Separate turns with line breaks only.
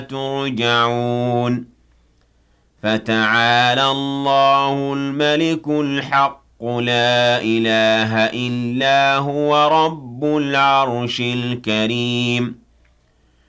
ترجعون فتعالى الله الملك الحق لا إله إلا هو رب العرش الكريم